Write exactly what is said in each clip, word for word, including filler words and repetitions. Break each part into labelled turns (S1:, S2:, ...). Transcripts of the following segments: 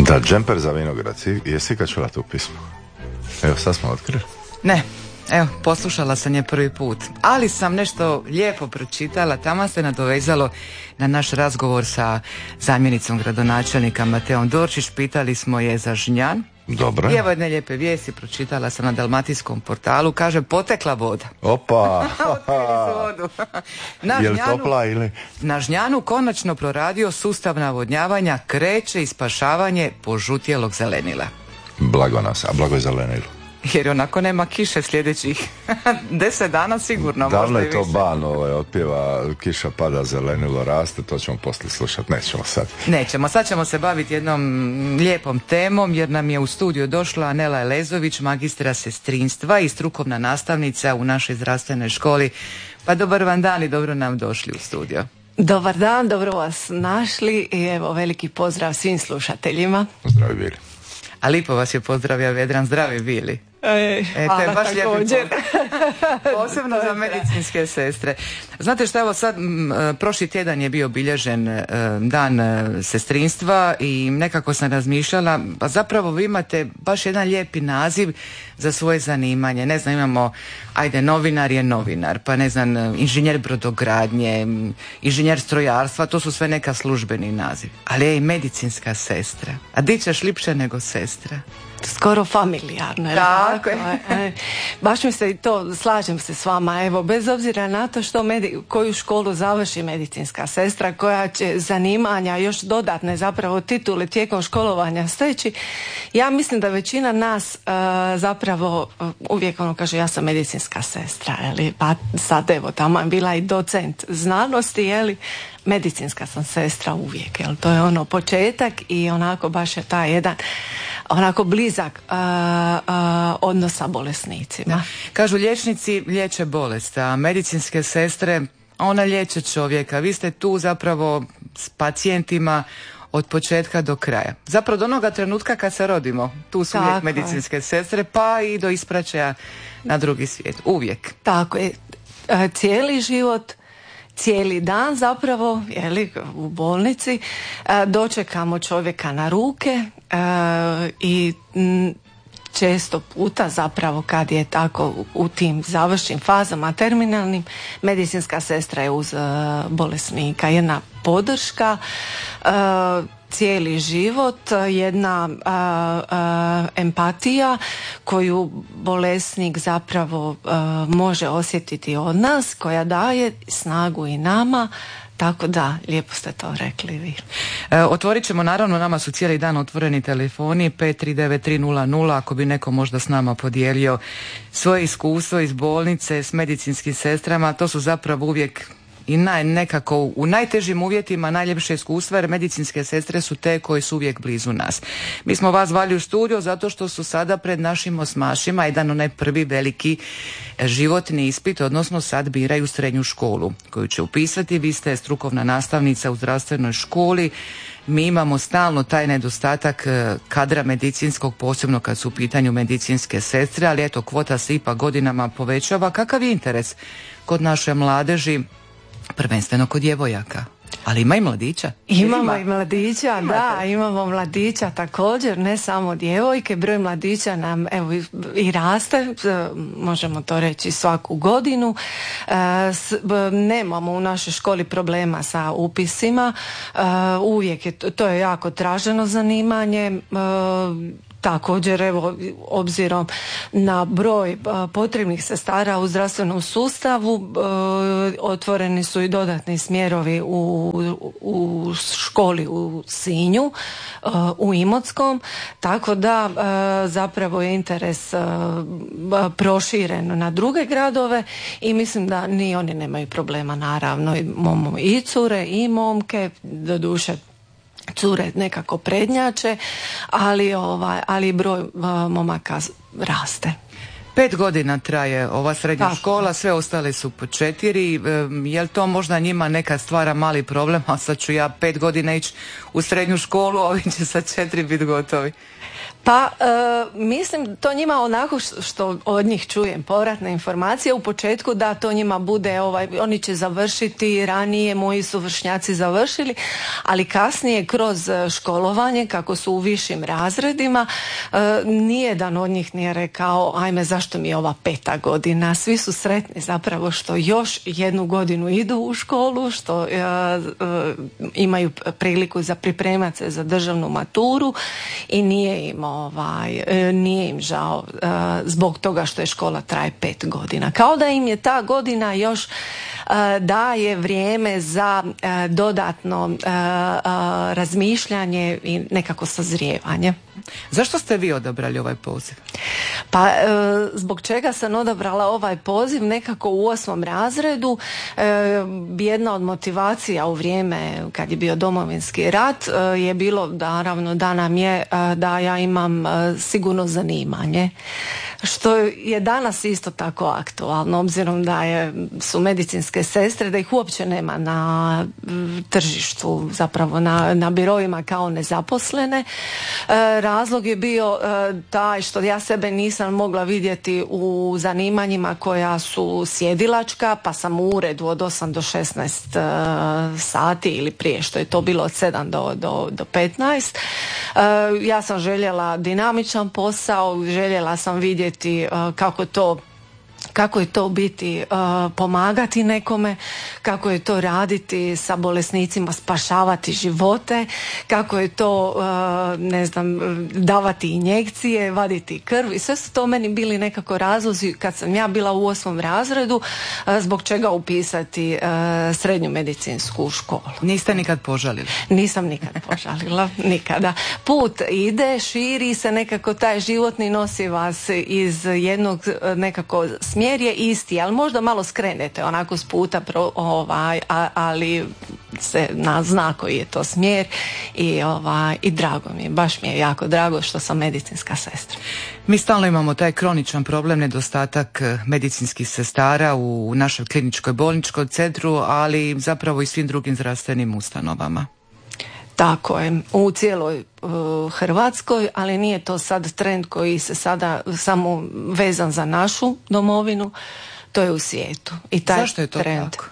S1: Da, džemper za vinograd. Jesi kad čula tu pismu? Evo, sad smo otkrili.
S2: Ne, evo, poslušala sam je prvi put, ali sam nešto lijepo pročitala, tamo se nadovezalo na naš razgovor sa zamjenicom gradonačelnika Mateom Dorčić, pitali smo je za Žnjan.
S1: Dobro.
S2: I evo jedne lijepe vijesti, pročitala sam na dalmatinskom portalu, kaže potekla voda.
S1: Opa!
S2: Otkrili su vodu. Na
S1: Je li
S2: Žnjanu,
S1: topla ili?
S2: na Žnjanu konačno proradio sustav navodnjavanja, kreće ispašavanje požutjelog zelenila.
S1: Blago nas, a blago je zelenilo.
S2: Jer onako nema kiše sljedećih deset dana sigurno.
S1: Davno je
S2: i
S1: to
S2: više.
S1: ban, ovaj, otpjeva, kiša pada, zelenilo raste, to ćemo poslije slušati, nećemo sad.
S2: Nećemo, sad ćemo se baviti jednom lijepom temom jer nam je u studiju došla Nela Elezović, magistra sestrinstva i strukovna nastavnica u našoj zdravstvenoj školi. Pa dobar vam dan i dobro nam došli u studio.
S3: Dobar dan, dobro vas našli i evo veliki pozdrav svim slušateljima.
S1: Zdravi bili.
S2: A lipo vas je pozdravio Vedran, zdravi bili.
S3: E,
S2: E, to je baš lijepi pozdrav. Posebno za medicinske sestre. Znate što, evo sad, m, prošli tjedan je bio obilježen e, dan e, sestrinstva i nekako sam razmišljala, pa zapravo vi imate baš jedan lijepi naziv za svoje zanimanje. Ne znam, imamo, ajde, novinar je novinar, pa ne znam, inženjer brodogradnje, inženjer strojarstva, to su sve neka službeni naziv. Ali je i medicinska sestra. A di ćeš lipše nego sestra?
S3: Skoro familijarno. Je
S2: Tako je.
S3: E, baš mi se i to, slažem se s vama, evo, bez obzira na to što medi, koju školu završi medicinska sestra, koja će zanimanja, još dodatne zapravo titule tijekom školovanja steći, ja mislim da većina nas uh, zapravo uh, uvijek ono kaže ja sam medicinska sestra, jeli, pa sad evo tamo je bila i docent znanosti, jeli, medicinska sam sestra uvijek, jel, to je ono početak i onako baš je taj jedan onako blizak uh, uh, odnos sa bolesnicima.
S2: Da. Kažu liječnici liječe bolest, a medicinske sestre one liječe čovjeka. Vi ste tu zapravo s pacijentima od početka do kraja. Zapravo do onoga trenutka kad se rodimo, tu su
S3: Tako
S2: uvijek medicinske sestre, pa i do ispraćaja na drugi svijet. Uvijek.
S3: Tako je. E, cijeli život, cijeli dan zapravo, jeli, u bolnici, e, dočekamo čovjeka na ruke e, i m, često puta zapravo kad je tako u, u tim završnim fazama terminalnim, medicinska sestra je uz e, bolesnika jedna podrška, e, cijeli život, jedna a, a, empatija koju bolesnik zapravo a, može osjetiti od nas, koja daje snagu i nama. Tako da, lijepo ste to rekli vi.
S2: E, otvorit ćemo, naravno, nama su cijeli dan otvoreni telefoni pet tri devet tri nula nula ako bi neko možda s nama podijelio svoje iskustvo iz bolnice s medicinskim sestrama. To su zapravo uvijek i naj, nekako u najtežim uvjetima najljepše iskustva, jer medicinske sestre su te koje su uvijek blizu nas. Mi smo vas zvali u studio zato što su sada pred našim osmašima jedan onaj prvi veliki životni ispit, odnosno sad biraju srednju školu koju će upisati. Vi ste strukovna nastavnica u zdravstvenoj školi. Mi imamo stalno taj nedostatak kadra medicinskog, posebno kad su u pitanju medicinske sestre, ali eto, kvota se ipak godinama povećava. Kakav je interes kod naše mladeži, prvenstveno kod djevojaka? Ali ima i mladića.
S3: Imamo
S2: Ima.
S3: i mladića,
S2: Imate.
S3: da, imamo mladića također, ne samo djevojke, broj mladića nam evo i, i raste, možemo to reći svaku godinu. E, s, b, nemamo u našoj školi problema sa upisima, e, uvijek je, to je jako traženo zanimanje. E, Također, evo, obzirom na broj a, potrebnih sestara u zdravstvenom sustavu, a, otvoreni su i dodatni smjerovi u, u školi u Sinju, a, u Imotskom, tako da a, zapravo je interes a, a, proširen na druge gradove i mislim da ni oni nemaju problema, naravno. Imamo i cure i momke, doduše cure nekako prednjače, ali ovaj, ali broj uh, momaka raste.
S2: Pet godina traje ova srednja
S3: Tako.
S2: škola, sve ostale su po četiri. Je li to možda njima neka stvara mali problem, a sad ću ja pet godina ići u srednju školu, a ovi će sa četiri biti gotovi?
S3: Pa e, mislim to njima onako što od njih čujem povratne informacije u početku da to njima bude ovaj, oni će završiti ranije, moji su vršnjaci završili, ali kasnije kroz školovanje kako su u višim razredima e, nijedan od njih nije rekao ajme zašto mi je ova peta godina, svi su sretni zapravo što još jednu godinu idu u školu, što e, e, imaju priliku za pripremati se za državnu maturu i nije im Ovaj, nije im žao uh, zbog toga što je škola traje pet godina. Kao da im je ta godina još uh, daje vrijeme za uh, dodatno uh, uh, razmišljanje i nekako sazrijevanje.
S2: Zašto ste vi odabrali ovaj poziv?
S3: Pa uh, zbog čega sam odabrala ovaj poziv? Nekako u osmom razredu uh, jedna od motivacija u vrijeme kad je bio Domovinski rat uh, je bilo naravno da nam je uh, da ja imam uh, sigurno zanimanje, što je danas isto tako aktualno obzirom da je, su medicinske sestre, da ih uopće nema na tržištu, zapravo na, na biroima kao nezaposlene. E, razlog je bio e, taj što ja sebe nisam mogla vidjeti u zanimanjima koja su sjedilačka, pa sam u uredu od osam do šesnaest e, sati ili prije što je to bilo od sedam do, do, do petnaest. E, ja sam željela dinamičan posao, željela sam vidjeti Uh, kako to kako je to biti, uh, pomagati nekome, kako je to raditi sa bolesnicima, spašavati živote, kako je to, uh, ne znam, davati injekcije, vaditi krv i sve su to meni bili nekako razlozi kad sam ja bila u osmom razredu uh, zbog čega upisati uh, srednju medicinsku školu.
S2: Niste nikad požalili?
S3: Nisam nikad požalila, nikada. Put ide, širi se nekako, taj životni nosi vas iz jednog nekako smjer je isti, ali možda malo skrenete onako s puta, pro, ovaj, a, ali se na, zna koji je to smjer i, ovaj, i drago mi je, baš mi je jako drago što sam medicinska sestra.
S2: Mi stalno imamo taj kroničan problem, nedostatak medicinskih sestara u našoj kliničkoj bolničkom centru, ali zapravo i svim drugim zdravstvenim ustanovama.
S3: Tako je, u cijeloj uh, Hrvatskoj, ali nije to sad trend koji se sada samo vezan za našu domovinu, to je u svijetu. I taj
S2: Zašto je to
S3: trend.
S2: tako?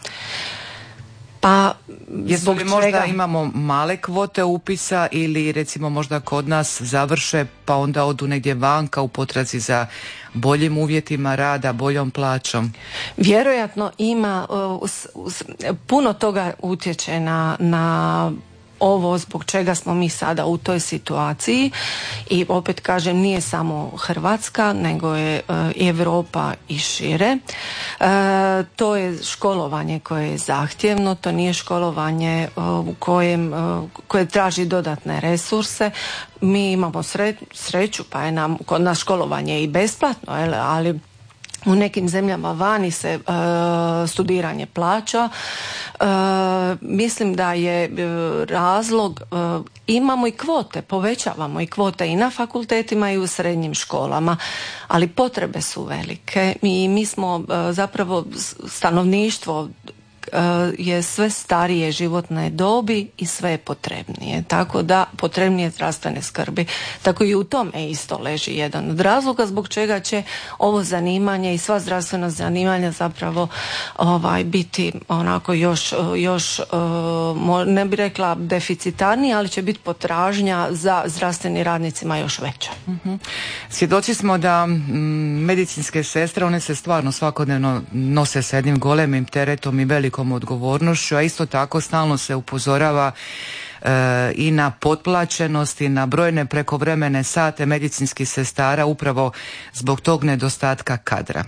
S3: Pa,
S2: jesu li možda
S3: čega?
S2: imamo male kvote upisa ili recimo možda kod nas završe pa onda odu negdje vanka u potrazi za boljim uvjetima rada, boljom plaćom?
S3: Vjerojatno ima, uh, us, us, puno toga utječe na, na ovo zbog čega smo mi sada u toj situaciji i opet kažem nije samo Hrvatska nego je i Europa i šire. E, to je školovanje koje je zahtjevno, to nije školovanje u kojem, koje traži dodatne resurse. Mi imamo sre, sreću pa je nam kod nas školovanje i besplatno, ali u nekim zemljama vani se uh, studiranje plaća. Uh, mislim da je uh, razlog, uh, imamo i kvote, povećavamo i kvote i na fakultetima i u srednjim školama, ali potrebe su velike i mi smo uh, zapravo stanovništvo je sve starije životne dobi i sve je potrebnije, tako da potrebnije zdravstvene skrbi, tako i u tome isto leži jedan od razloga zbog čega će ovo zanimanje i sva zdravstvena zanimanja zapravo ovaj, biti onako još, još ne bih rekla deficitarnija, ali će biti potražnja za zdravstvenim radnicima još veća.
S2: Uh-huh. Svjedoci smo da m, medicinske sestre, one se stvarno svakodnevno nose s jednim golemim teretom i velikom odgovornošću, a isto tako stalno se upozorava e, i na potplaćenost i na brojne prekovremene sate medicinskih sestara upravo zbog tog nedostatka kadra.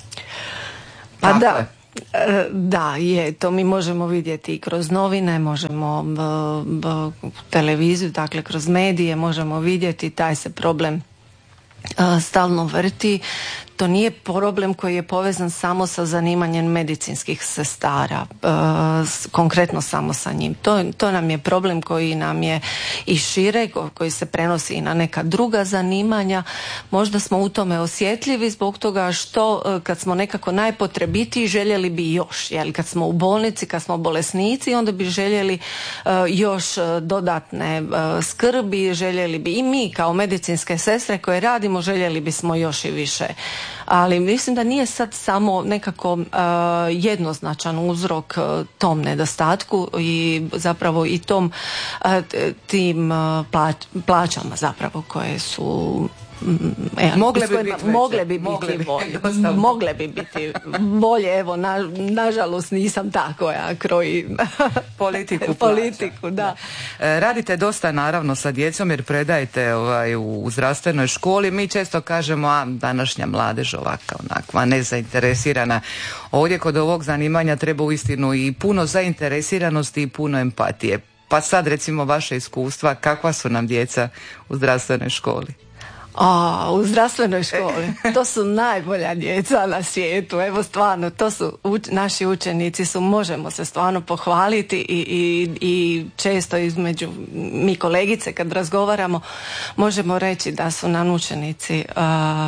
S3: Pa
S2: tako
S3: da.
S2: Je.
S3: Da, je, to mi možemo vidjeti i kroz novine, možemo b, b, televiziju, dakle kroz medije možemo vidjeti taj se problem a, stalno vrti. to nije problem koji je povezan samo sa zanimanjem medicinskih sestara, e, konkretno samo sa njim. To, to nam je problem koji nam je i šire, koji se prenosi i na neka druga zanimanja. Možda smo u tome osjetljivi zbog toga što kad smo nekako najpotrebitiji željeli bi još, jel, kad smo u bolnici, kad smo bolesnici, onda bi željeli uh, još dodatne uh, skrbi, željeli bi i mi kao medicinske sestre koje radimo, željeli bismo još i više. Ali mislim da nije sad samo nekako uh, jednoznačan uzrok uh, tom nedostatku i zapravo i tom uh, tim uh, plać, plaćama zapravo koje su E,
S2: mogle bi biti
S3: mogle bi mogle biti bolje. Mogle bi biti bolje, evo na, nažalost nisam ta koja kroji
S2: politiku.
S3: politiku da.
S2: Da. Radite dosta naravno sa djecom jer predajete ovaj, u, u zdravstvenoj školi. Mi često kažemo, a današnja mladež ovakva, onakva, nezainteresirana. Ovdje kod ovog zanimanja treba uistinu i puno zainteresiranosti i puno empatije. Pa sad recimo vaše iskustva, kakva su nam djeca u zdravstvenoj školi?
S3: A, u zdravstvenoj školi. To su najbolja djeca na svijetu. Evo stvarno, to su uč, naši učenici su, možemo se stvarno pohvaliti i, i, i često između mi kolegice kad razgovaramo možemo reći da su nam učenici uh,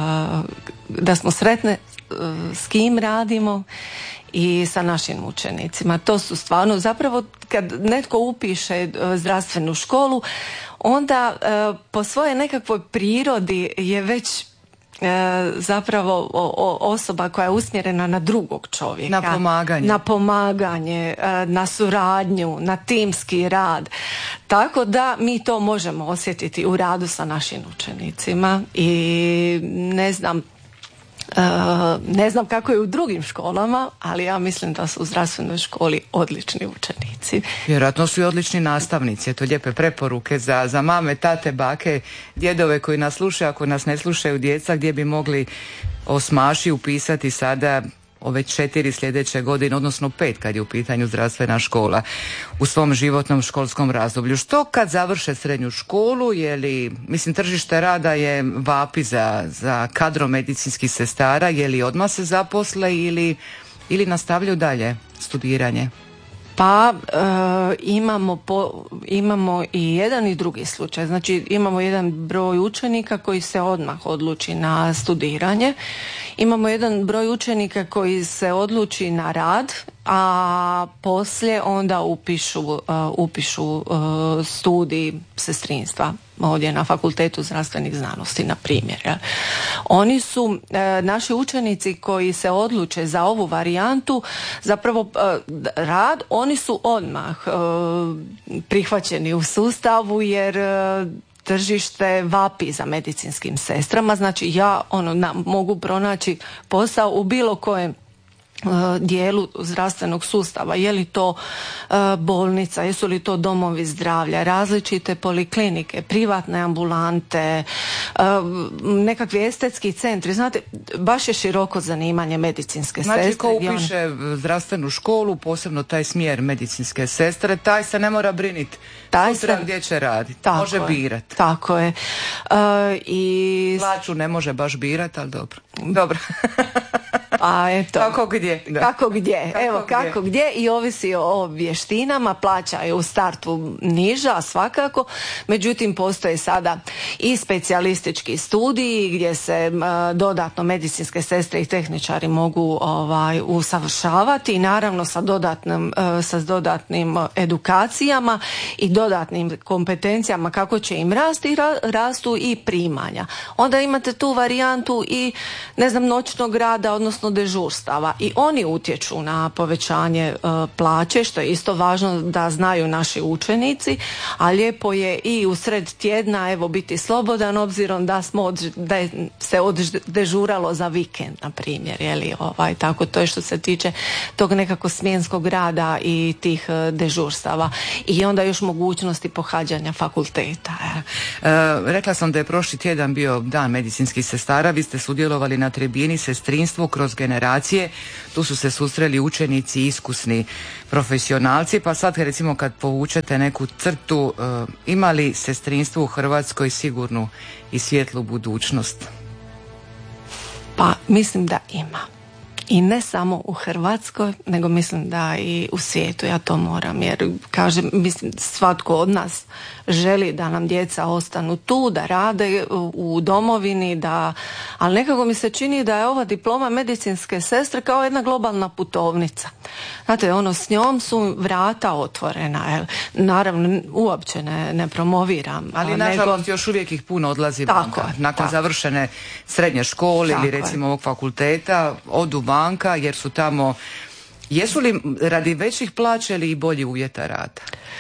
S3: da smo sretne uh, s kim radimo i sa našim učenicima. To su stvarno, zapravo kad netko upiše uh, zdravstvenu školu, onda uh, po svojoj nekakvoj prirodi je već uh, zapravo o, o, osoba koja je usmjerena na drugog čovjeka.
S2: Na pomaganje. Na
S3: pomaganje, uh, na suradnju, na timski rad. Tako da mi to možemo osjetiti u radu sa našim učenicima i ne znam, Uh, ne znam kako je u drugim školama, ali ja mislim da su u zdravstvenoj školi odlični učenici.
S2: Vjerojatno su i odlični nastavnici. Eto lijepe preporuke za, za mame, tate, bake, djedove koji nas slušaju, ako nas ne slušaju djeca, gdje bi mogli osmaši upisati sada ove četiri sljedeće godine, odnosno pet kad je u pitanju zdravstvena škola u svom životnom školskom razdoblju. Što kad završe srednju školu, je li, mislim, tržište rada je vapi za, za kadrom medicinskih sestara, je li odmah se zaposle ili, ili nastavljaju dalje studiranje?
S3: Pa e, imamo, po, imamo i jedan i drugi slučaj. Znači imamo jedan broj učenika koji se odmah odluči na studiranje. Imamo jedan broj učenika koji se odluči na rad, a poslije onda upišu, uh, upišu uh, studij sestrinstva ovdje na Fakultetu zdravstvenih znanosti, na primjer. Ja. Oni su, uh, naši učenici koji se odluče za ovu varijantu, zapravo uh, rad, oni su odmah uh, prihvaćeni u sustavu jer uh, tržište vapi za medicinskim sestrama, znači ja ono na, mogu pronaći posao u bilo kojem dijelu zdravstvenog sustava, je li to uh, bolnica, jesu li to domovi zdravlja, različite poliklinike, privatne ambulante, uh, nekakvi estetski centri, znate, baš je široko zanimanje medicinske
S2: znači,
S3: sestre.
S2: Znači ko upiše on... zdravstvenu školu, posebno taj smjer medicinske sestre, taj se ne mora briniti sutra se... gdje će raditi, može birati.
S3: Tako je. Uh, i...
S2: Plaću ne može baš birati, ali dobro. Dobro.
S3: A eto.
S2: Kako gdje? Da.
S3: Kako gdje? Kako Evo gdje? Kako gdje i ovisi o vještinama, plaća je u startu niža svakako, međutim postoje sada i specijalistički studiji gdje se uh, dodatno medicinske sestre i tehničari mogu ovaj, usavršavati i naravno sa dodatnim, uh, sa dodatnim edukacijama i dodatnim kompetencijama kako će im rasti, ra, rastu i primanja. Onda imate tu varijantu i ne znam noćnog rada, odnosno dežurstava i oni utječu na povećanje uh, plaće, što je isto važno da znaju naši učenici, a lijepo je i u sred tjedna evo biti slobodan obzirom da smo od, da je se oddežuralo za vikend na primjer, je li ovaj tako, to je što se tiče tog nekako smjenskog rada i tih uh, dežurstava i onda još mogućnosti pohađanja fakulteta.
S2: E, rekla sam da je prošli tjedan bio dan medicinskih sestara, vi ste sudjelovali na tribini sestrinstvo kroz generacije, tu su se susreli učenici, iskusni profesionalci, pa sad recimo kad povučete neku crtu, uh, ima li sestrinstvo u Hrvatskoj sigurnu i svjetlu budućnost?
S3: Pa mislim da ima. I ne samo u Hrvatskoj, nego mislim da i u svijetu, ja to moram, jer kažem, mislim, svatko od nas želi da nam djeca ostanu tu, da rade u, u domovini, da, ali nekako mi se čini da je ova diploma medicinske sestre kao jedna globalna putovnica. Znate, ono, s njom su vrata otvorena, jel? Naravno, uopće ne, ne promoviram.
S2: Ali
S3: nego...
S2: nažalost još uvijek ih puno odlazi
S3: tako
S2: vanka.
S3: je,
S2: Nakon
S3: tako.
S2: završene srednje škole tako ili recimo je. ovog fakulteta, odu vanka jer su tamo, jesu li radi većih plaća ili i bolji uvjeta rada?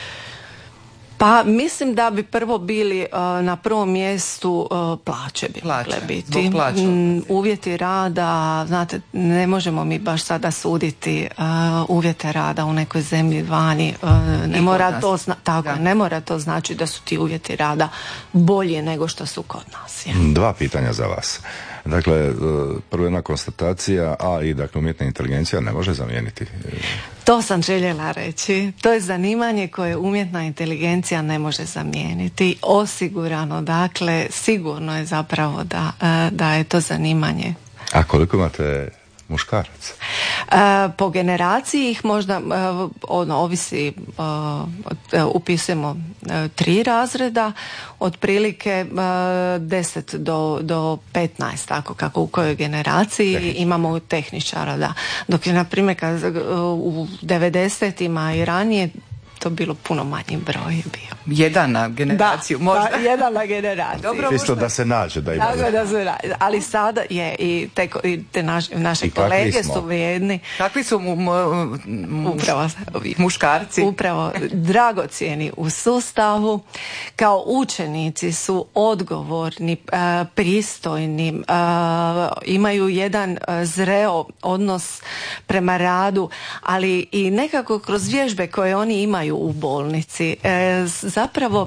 S3: Pa mislim da bi prvo bili uh, na prvom mjestu uh, plaće bi
S2: plaće,
S3: mogle biti.
S2: Plaća.
S3: Mm, uvjeti rada, znate, ne možemo mi baš sada suditi uh, uvjete rada u nekoj zemlji vani. Uh, ne, mora to zna- tako, ne mora to znači da su ti uvjeti rada bolji nego što su kod nas. Je.
S1: Dva pitanja za vas. Dakle, prvo jedna konstatacija, a i dakle umjetna inteligencija ne može zamijeniti.
S3: To sam željela reći. To je zanimanje koje umjetna inteligencija ne može zamijeniti. Osigurano, dakle, sigurno je zapravo da, da je to zanimanje.
S1: A koliko imate muškaraca?
S3: Po generaciji ih možda ono, ovisi, upisujemo tri razreda, otprilike deset do petnaest, tako kako u kojoj generaciji Tehnič. imamo tehničara, da. Dok je, na primjer, u devedesetima i ranije to bilo puno manji broj je bio.
S2: Jedan na generaciju,
S3: da,
S2: možda?
S3: Da, jedan na generaciju.
S2: Dobro,
S1: isto da se nađe, da ima.
S3: Tako da se nađe. Ali sada je i, te, i te naš, naše I kolege su vrijedni.
S2: Kakvi su mu, mu, mu,
S3: upravo,
S2: muškarci?
S3: Upravo, dragocjeni u sustavu. Kao učenici su odgovorni, pristojni, imaju jedan zreo odnos prema radu, ali i nekako kroz vježbe koje oni imaju u bolnici. E, zapravo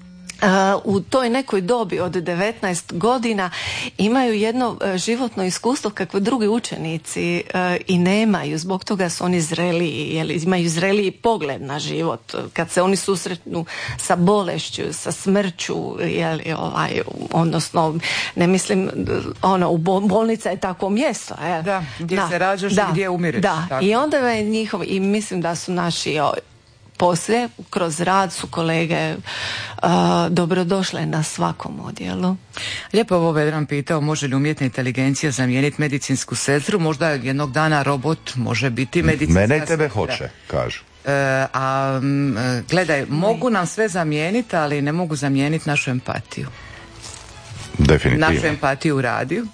S3: u toj nekoj dobi od devetnaest godina imaju jedno životno iskustvo kakve drugi učenici i nemaju. Zbog toga su oni zreliji, jer imaju zreliji pogled na život. Kad se oni susretnu sa bolešću, sa smrću, jel, ovaj, odnosno, ne mislim, ono, u bolnica je takvo mjesto. Jel?
S2: Da, gdje
S3: da,
S2: se rađaš
S3: da,
S2: i gdje umireš.
S3: Da, tako. I onda je njihov, i mislim da su naši poslije, kroz rad su kolege uh, dobrodošle na svakom odjelu.
S2: Lijepo ovo Vedran pitao, može li umjetna inteligencija zamijeniti medicinsku sestru? Možda jednog dana robot može biti medicinska sestra.
S1: Mene i tebe hoće, kažu.
S2: Uh, a um, gledaj, mogu nam sve zamijeniti, ali ne mogu zamijeniti našu empatiju.
S1: Definitivno.
S2: Našu empatiju u radiju,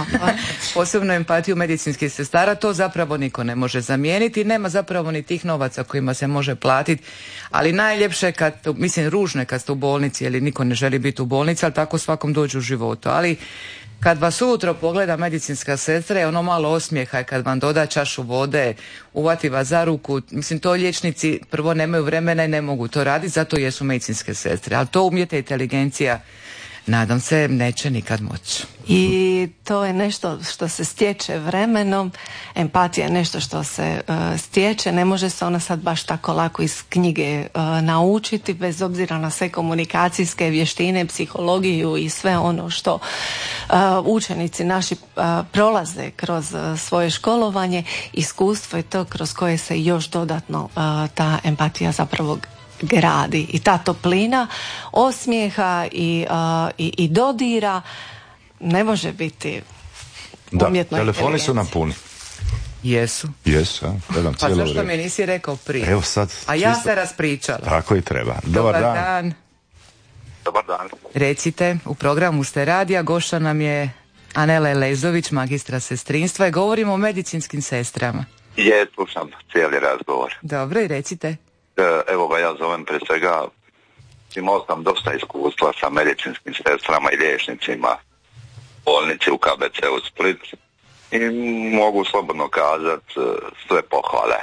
S2: posebno empatiju medicinskih sestara, to zapravo niko ne može zamijeniti, nema zapravo ni tih novaca kojima se može platiti, ali najljepše kad, mislim ružno je kad ste u bolnici, jer niko ne želi biti u bolnici, ali tako svakom dođe u životu, ali kad vas ujutro pogleda medicinska sestra je ono malo osmijeha i kad vam doda čašu vode, uvati vas za ruku, mislim to liječnici prvo nemaju vremena i ne mogu to raditi, zato jesu medicinske sestre, ali to umjetna inteligencija nadam se neće nikad moći.
S3: I to je nešto što se stječe vremenom, empatija je nešto što se uh, stječe, ne može se ona sad baš tako lako iz knjige uh, naučiti, bez obzira na sve komunikacijske vještine, psihologiju i sve ono što uh, učenici naši uh, prolaze kroz uh, svoje školovanje, iskustvo je to kroz koje se još dodatno uh, ta empatija zapravo gradi i ta toplina osmijeha i, uh, i, i dodira ne može biti umjetno.
S1: Da, telefoni su nam puni.
S2: Jesu.
S1: Jesu, ja. Gledam
S2: pa
S1: cijelo
S2: zašto mi nisi rekao prije?
S1: Evo sad.
S2: A ja
S1: čisto...
S2: se raspričala.
S1: Tako i treba. Dobar,
S2: Dobar
S1: dan.
S2: dan.
S4: Dobar dan.
S2: Recite, u programu ste radija, gošća nam je Anela Lezović, magistra sestrinstva i govorimo o medicinskim sestrama.
S4: Je, slušam cijeli razgovor.
S2: Dobro, i recite.
S4: Evo ga, ja zovem pre svega, imao sam dosta iskustva sa medicinskim sestrama i liječnicima u bolnici u K B C u Split i mogu slobodno kazati sve pohvale.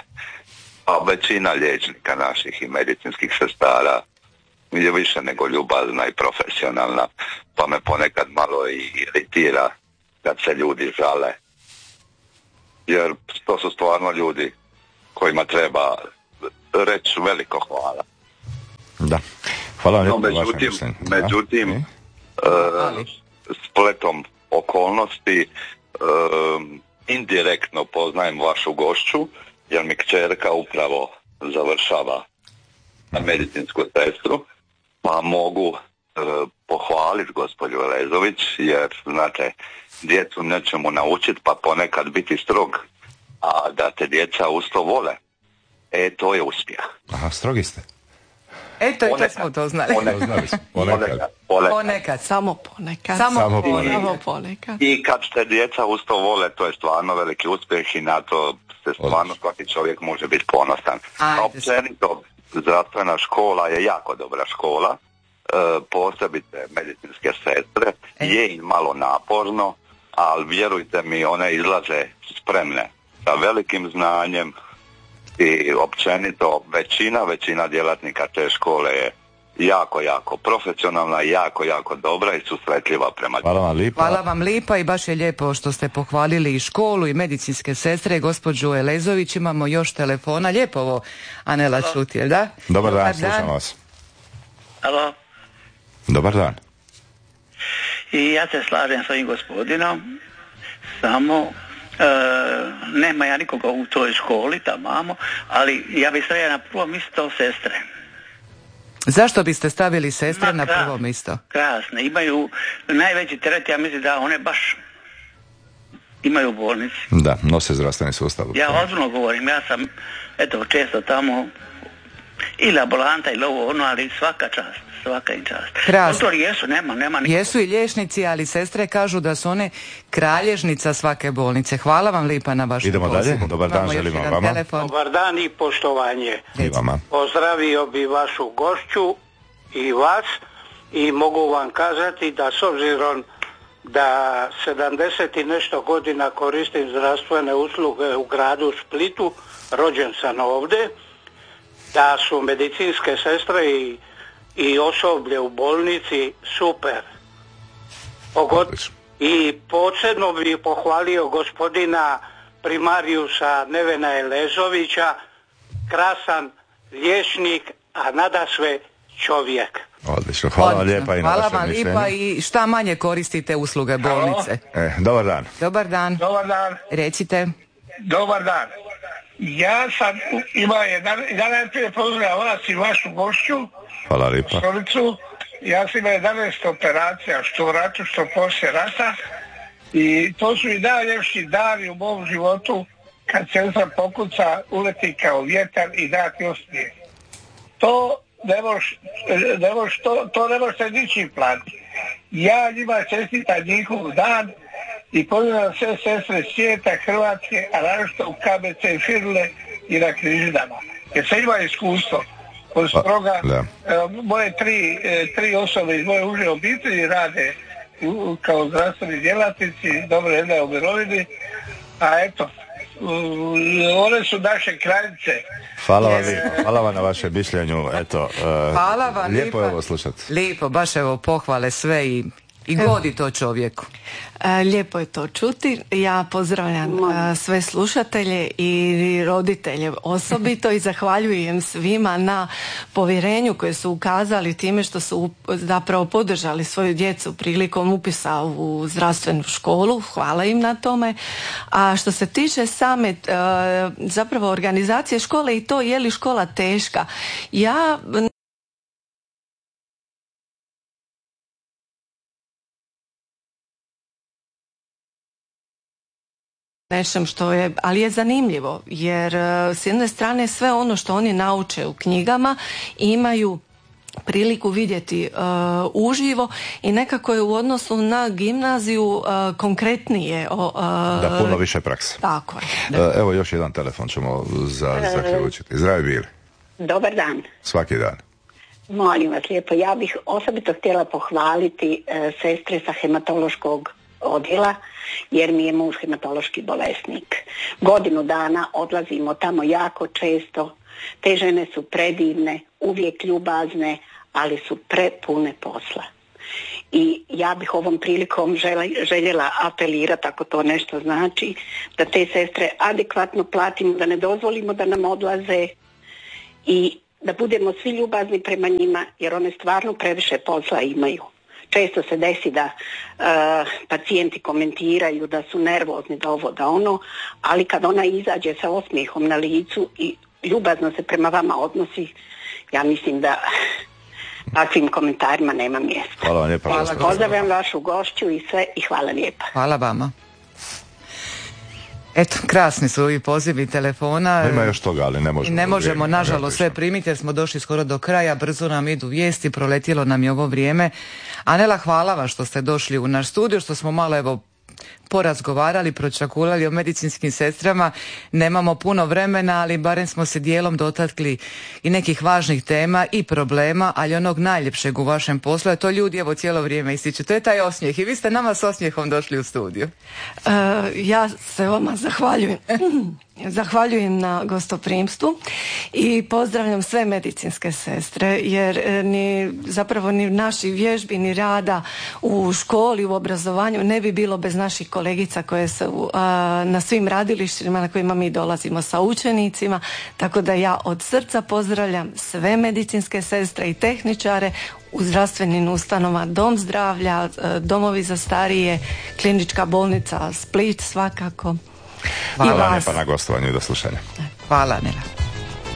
S4: A većina liječnika naših i medicinskih sestara je više nego ljubazna i profesionalna, pa me ponekad malo i iritira kad se ljudi žale. Jer to su stvarno ljudi kojima treba reći veliko hvala.
S1: Da. Hvala vam
S4: no,
S1: lijepo
S4: međutim,
S1: vašem
S4: međutim uh, spletom okolnosti uh, indirektno poznajem vašu gošću, jer mi kćerka upravo završava na medicinsku sestru, pa mogu e, pohvaliti gospođu Elezović, jer znate, djecu nećemo naučiti, pa ponekad biti strog, a da te djeca usto vole. E, to je uspjeh.
S1: Aha, strogi ste.
S2: Eto, i to smo to znali.
S1: Ponekad. Ponekad.
S4: Ponekad.
S2: Ponekad.
S3: Samo ponekad.
S2: Samo,
S1: Samo
S2: ponekad.
S3: Samo ponekad.
S4: I kad te djeca usto vole, to je stvarno veliki uspjeh i na to se stvarno svaki čovjek može biti ponosan.
S2: Ajde.
S4: Općenito, zdravstvena škola je jako dobra škola, e, posebice medicinske sestre,
S2: e.
S4: je im malo naporno, ali vjerujte mi, one izlaze spremne sa velikim znanjem i općenito većina, većina djelatnika te škole je jako, jako profesionalna, jako, jako dobra i susretljiva prema.
S1: Hvala vam lipa.
S2: Hvala vam lipa i baš je lijepo što ste pohvalili i školu i medicinske sestre. Gospođu Elezović, imamo još telefona. Lijepo ovo, Anela, čuti, jel da?
S1: Dobar dan, slušam vas.
S5: Alo.
S1: Dobar dan.
S5: I ja se slažem s ovim gospodinom, samo e, nema ja nikoga u toj školi, tamo, ali ja bih stavio na prvo mjesto sestre.
S2: Zašto biste stavili sestre
S5: Ma,
S2: na prvo mjesto?
S5: Krasne, imaju najveći teret, ja mislim da one baš imaju u bolnici.
S1: Da, nose zdravstveni sustav.
S5: Ja ozbiljno govorim, ja sam eto često tamo ili ambulanta ili ovo ono, ali svaka čast, svaka im čast.
S2: Krasno.
S5: Doktori jesu, nema, nema nikoga.
S2: Jesu i liječnici, ali sestre kažu da su one kralježnica svake bolnice. Hvala vam lipa na vašem
S1: Idemo
S2: pozivu.
S1: dalje. Dobar dan,
S2: Imamo još
S1: želimo
S2: jedan
S1: vama.
S2: telefon.
S6: Dobar dan i poštovanje.
S1: I vama.
S6: Pozdravio bi vašu gošću i vas i mogu vam kazati da s obzirom da sedamdeset i nešto godina koristim zdravstvene usluge u gradu Splitu, rođen sam ovdje, da su medicinske sestre i, i osoblje u bolnici super. Pogot, I posebno bih pohvalio gospodina primarijusa Nevena Elezovića, krasan liječnik, a nadasve čovjek.
S1: Odlično, hvala vam lijepa i na
S2: Hvala
S1: vašem
S2: vam
S1: mišljenju.
S2: lijepa i šta manje koristite usluge bolnice?
S1: E, dobar dan.
S2: Dobar dan.
S7: Dobar dan.
S2: Recite.
S7: Dobar dan. Ja sam imao jedan, ja najprije pozdravljam vas i vašu gošću,
S1: Hvala lijepa.
S7: stolicu. Ja sam imao jedanaest operacija, što u ratu, što poslije rata. I to su i najljepši dani u mom životu, kad sestra pokuca, uleti kao vjetar i da ti osmijeh. To ne možeš, ne možeš, to, to ne možete ničim platiti. Ja njima čestitam njihov dan i pozivam sve sestre svijeta, Hrvatske, a naročito u K B C Firule i na Križinama. Jer sam imao iskustvo. Poslije toga, moje tri, tri osobe iz moje uže obitelji rade u, kao zdravstveni djelatnici, dobro jedna u mirovini, a eto, one su naše kraljice.
S1: Hvala vam, lijepo. Hvala vam na vašem mišljenju. Eto, uh,
S2: Hvala vam
S1: lijepo
S2: lijepa.
S1: je ovo slušati.
S2: Lijepo, baš evo pohvale sve i, i godi to čovjeku.
S3: E, lijepo je to čuti. Ja pozdravljam e, sve slušatelje i roditelje osobito i zahvaljujem svima na povjerenju koje su ukazali time što su zapravo podržali svoju djecu prilikom upisa u zdravstvenu školu. Hvala im na tome. A što se tiče same e, zapravo organizacije škole i to je li škola teška, ja nečem što je, ali je zanimljivo jer s jedne strane sve ono što oni nauče u knjigama imaju priliku vidjeti uh, uživo i nekako je u odnosu na gimnaziju uh, konkretnije. Uh,
S1: da, puno više prakse.
S3: Tako je.
S1: Da. Evo još jedan telefon ćemo za, zaključiti. Zdravi bili.
S8: Dobar dan.
S1: Svaki dan.
S8: Molim vas lijepo, ja bih osobito htjela pohvaliti uh, sestre sa hematološkog odjela, jer mi je muž hematološki bolesnik. Godinu dana odlazimo tamo jako često. Te žene su predivne, uvijek ljubazne, ali su prepune posla. I ja bih ovom prilikom željela apelirati, ako to nešto znači, da te sestre adekvatno platimo, da ne dozvolimo da nam odlaze i da budemo svi ljubazni prema njima, jer one stvarno previše posla imaju. često se desi da uh, pacijenti komentiraju da su nervozni, da ovo, da ono, ali kad ona izađe sa osmijehom na licu i ljubazno se prema vama odnosi, ja mislim da takvim komentarima nema mjesta.
S1: Hvala vam lijepa.
S8: Hvala, pozdravljam vašu gošću i sve i hvala lijepa.
S2: Hvala vama. Eto, krasni su ovi pozivi telefona.
S1: Ima još toga, ali ne možemo.
S2: Ne možemo, nažalost, sve primiti jer smo došli skoro do kraja, brzo nam idu vijesti, proletjelo nam je ovo vrijeme. Anela, hvala vam što ste došli u naš studio, što smo malo evo porazgovarali, pročakulali o medicinskim sestrama. Nemamo puno vremena, ali barem smo se dijelom dotakli i nekih važnih tema i problema, ali onog najljepšeg u vašem poslu, a to ljudi evo cijelo vrijeme ističu. To je taj osmijeh i vi ste nama s osmijehom došli u studiju.
S3: Uh, ja se vama zahvaljujem. Zahvaljujem na gostoprimstvu i pozdravljam sve medicinske sestre, jer ni zapravo ni naši vježbi ni rada u školi, u obrazovanju ne bi bilo bez naših kolegica koje su a, na svim radilištima na kojima mi dolazimo sa učenicima, tako da ja od srca pozdravljam sve medicinske sestre i tehničare u zdravstvenim ustanovama, dom zdravlja, domovi za starije, klinička bolnica Split svakako.
S1: Hvala lijepa na gostovanju i do slušanja.
S2: Hvala, Nela.